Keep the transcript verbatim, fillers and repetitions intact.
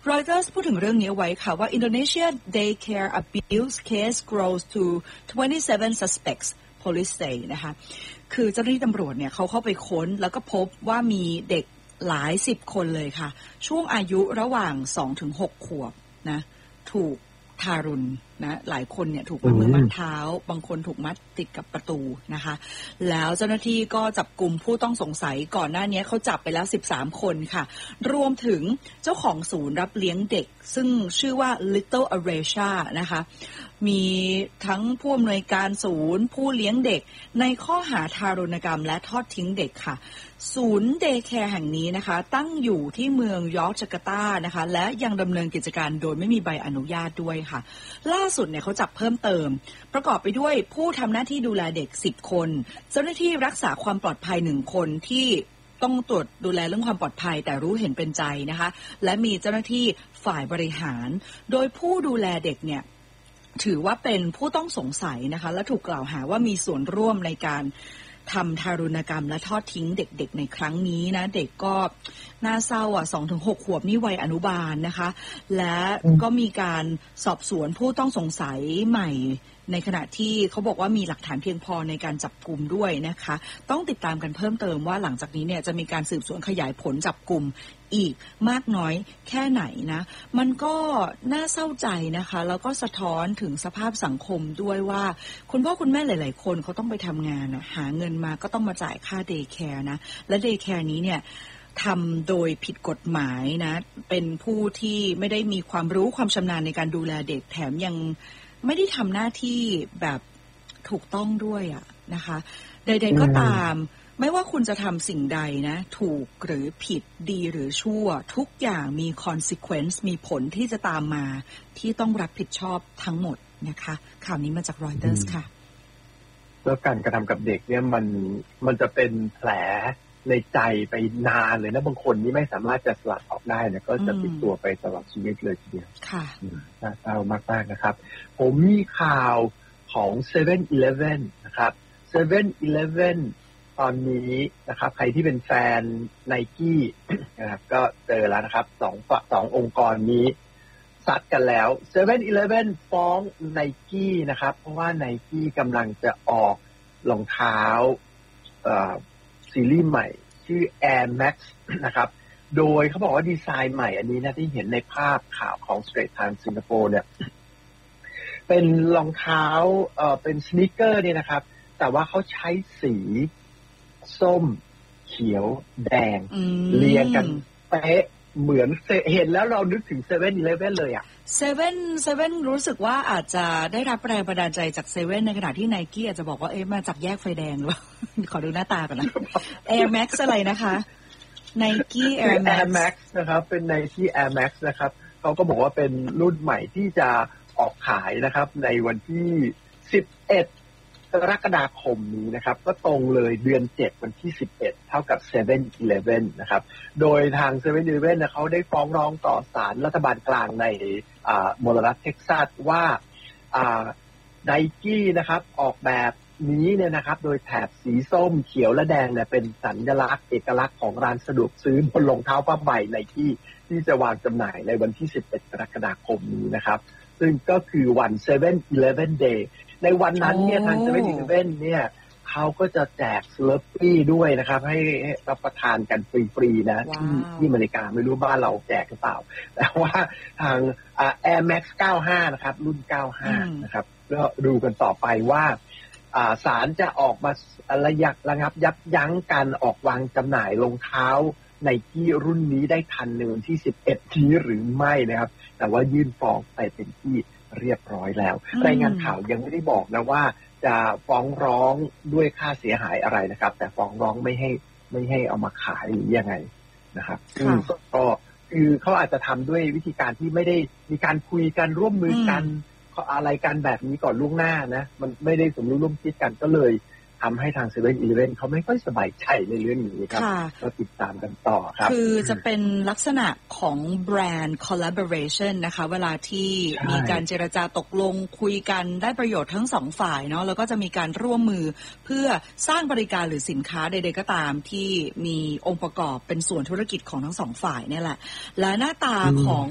Reuters พูดถึงเรื่องนี้ไว้ค่ะว่า Indonesia daycare abuse case grows to twenty-seven suspects police say นะคะคือเจ้าหน้าที่ตำรวจเนี่ยเขาเข้าไปค้นแล้วก็พบว่ามีเด็กหลายสิบคนเลยค่ะช่วงอายุระหว่าง สองถึงหก ขวบนะถูกทารุณนะหลายคนเนี่ยถูกมัดมือมัดเท้าบางคนถูกมัดติดกับประตูนะคะแล้วเจ้าหน้าที่ก็จับกลุ่มผู้ต้องสงสัยก่อนหน้านี้เขาจับไปแล้วสิบสามคนค่ะรวมถึงเจ้าของศูนย์รับเลี้ยงเด็กซึ่งชื่อว่า Little Aresia นะคะมีทั้งผู้อำนวยการศูนย์ผู้เลี้ยงเด็กในข้อหาทารุณกรรมและทอดทิ้งเด็กค่ะศูนย์เดย์แคร์แห่งนี้นะคะตั้งอยู่ที่เมืองยอร์กจาการ์ตานะคะและยังดำเนินกิจการโดยไม่มีใบอนุญาตด้วยค่ะล่าสุดเนี่ยเขาจับเพิ่มเติมประกอบไปด้วยผู้ทำหน้าที่ดูแลเด็กสิบคนเจ้าหน้าที่รักษาความปลอดภัยหนึ่งคนที่ต้องตรวจดูแลเรื่องความปลอดภัยแต่รู้เห็นเป็นใจนะคะและมีเจ้าหน้าที่ฝ่ายบริหารโดยผู้ดูแลเด็กเนี่ยถือว่าเป็นผู้ต้องสงสัยนะคะและถูกกล่าวหาว่ามีส่วนร่วมในการทำทารุณกรรมและทอดทิ้งเด็กๆในครั้งนี้นะเด็กก็น่าเศร้าอ่ะ สองถึงหก ขวบนี่วัยอนุบาลนะคะและก็มีการสอบสวนผู้ต้องสงสัยใหม่ในขณะที่เขาบอกว่ามีหลักฐานเพียงพอในการจับกุมด้วยนะคะต้องติดตามกันเพิ่มเติมว่าหลังจากนี้เนี่ยจะมีการสืบสวนขยายผลจับกุมอีกมากน้อยแค่ไหนนะมันก็น่าเศร้าใจนะคะแล้วก็สะท้อนถึงสภาพสังคมด้วยว่าคุณพ่อคุณแม่หลายๆคนเขาต้องไปทำงานนะหาเงินมาก็ต้องมาจ่ายค่าเดย์แคร์นะและเดย์แคร์นี้เนี่ยทำโดยผิดกฎหมายนะเป็นผู้ที่ไม่ได้มีความรู้ความชำนาญในการดูแลเด็กแถมยังไม่ได้ทำหน้าที่แบบถูกต้องด้วยอะนะคะใดๆก็ตามไม่ว่าคุณจะทำสิ่งใดนะถูกหรือผิดดีหรือชั่วทุกอย่างมี consequence มีผลที่จะตามมาที่ต้องรับผิดชอบทั้งหมดนะคะข่าวนี้มาจาก Reuters ค่ะแล้วการกระทำกับเด็กเนี่ยมันมันจะเป็นแผลในใจไปนานเลยนะบางคนนี่ไม่สามารถจะสลัดออกได้นะก็จะติดตัวไปตลอดชีวิตเลยทีเดียวค่ะน่าเศร้ามากๆนะครับผมมีข่าวของ เซเว่นอีเลฟเว่น นะครับ เซเว่นอีเลฟเว่น ตอนนี้นะครับใครที่เป็นแฟน Nike นะครับก็เจอแล้วนะครับสองสององค์กรนี้ซัดกันแล้ว เซเว่นอีเลฟเว่น ฟ้อง Nike นะครับเพราะว่า Nike กำลังจะออกรองเท้าเอ่อซีรีส์ใหม่ชื่อ Air Max นะครับโดยเขาบอกว่าดีไซน์ใหม่อันนี้นะที่เห็นในภาพข่าวของ Straits Times สิงคโปร์เนี่ยเป็นรองเท้าเอ่อเป็นสนีกเกอร์เนี่ยนะครับแต่ว่าเขาใช้สีส้มเขียวแดงเรียงกันเป๊ะเหมือนเห็นแล้วเรานึกถึง เซเว่นอีเลฟเว่น เลยอ่ะเซเว่น เซเว่น รู้สึกว่าอาจจะได้รับแรงบันดาลใจจากเซเว่นในขณะที่ Nike อาจจะบอกว่าเอ๊ะมาจากแยกไฟแดงหรือเปล่าขอดูหน้าตาก่อนนะ Air Max อะไรนะคะ Nike Air Max Air Max นะครับเป็น Nike Air Max นะครับเขาก็บอกว่าเป็นรุ่นใหม่ที่จะออกขายนะครับในวันที่สิบเอ็ดกรกฎาคมนี้นะครับก็ตรงเลยเดือนเจ็ดวันที่สิบเอ็ดเท่ากับ เซเว่นอีเลฟเว่น นะครับโดยทาง เซเว่นอีเลฟเว่น นะเขาได้ฟ้องร้องต่อศาลรัฐบาลกลางในอ่ามลรัฐเท็กซัสว่าอ่า Nike นะครับออกแบบนี้เนี่ยนะครับโดยแถบสีส้มเขียวและแดงเนี่ยเป็นสัญลักษณ์เอกลักษณ์ของร้านสะดวกซื้อบนรองเท้าผ้าใบ Nike ที่จะวางจำหน่ายในวันที่สิบเอ็ดกรกฎาคมนี้นะครับซึ่งก็คือวัน เซเว่นอีเลฟเว่น Dayในวันนั้นเนี่ยทาง เซเว่นอีเลฟเว่น เนี่ยเขาก็จะแจกสเลอร์ปี้ด้วยนะครับให้รับประทานกันฟรีๆนะ wow. ที่ที่อเมริกาไม่รู้บ้านเราแจกหรือเปล่าแต่ว่าทาง Air Max เก้าสิบห้านะครับรุ่นเก้าสิบห้านะครับก็ดูกันต่อไปว่าศาลจะออกมาระยับระงับยับยั้งการออกวางจำหน่ายรองเท้าในที่รุ่นนี้ได้ทันในวันที่สิบเอ็ดนี้หรือไม่นะครับแต่ว่ายื่นฟ้องไปเป็นที่เรียบร้อยแล้วรายงานข่าวยังไม่ได้บอกนะว่าจะฟ้องร้องด้วยค่าเสียหายอะไรนะครับแต่ฟ้องร้องไม่ให้ไม่ให้เอามาขายหรือยังไงนะครับก็คือเขาอาจจะทำด้วยวิธีการที่ไม่ได้มีการคุยกันร่วมมือกันอะไรกันแบบนี้ก่อนล่วงหน้านะมันไม่ได้สมรู้ร่วมคิดกันก็เลยทำให้ทาง เซเว่นอีเลฟเว่น เขาไม่ค่อยสบายใจในเรื่องนี้ครับก็ติดตามกันต่อครับคือจะเป็นลักษณะของแบรนด์ collaboration นะคะเวลาที่มีการเจรจาตกลงคุยกันได้ประโยชน์ทั้งสองฝ่ายเนาะแล้วก็จะมีการร่วมมือเพื่อสร้างบริการหรือสินค้าใดๆก็ตามที่มีองค์ประกอบเป็นส่วนธุรกิจของทั้งสองฝ่ายนี่แหละและหน้าตาของ